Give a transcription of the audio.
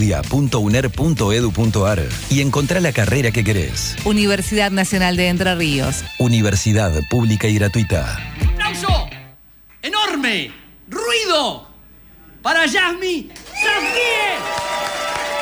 estudia.uner.edu.ar y encontrá la carrera que querés. Universidad Nacional de Entre Ríos. Universidad pública y gratuita. ¡Aplauso! ¡Enorme! ¡Ruido! Para Yasmi Safie.